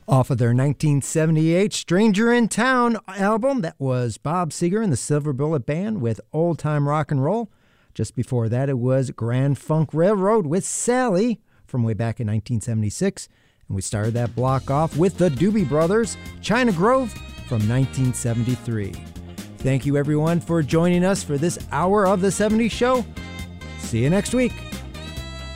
Off of their 1978 Stranger in Town album, that was Bob Seger and the Silver Bullet Band with Old Time Rock and Roll. Just before that, it was Grand Funk Railroad with Sally from way back in 1976. And we started that block off with the Doobie Brothers, China Grove from 1973. Thank you, everyone, for joining us for this hour of the 70s show. See you next week.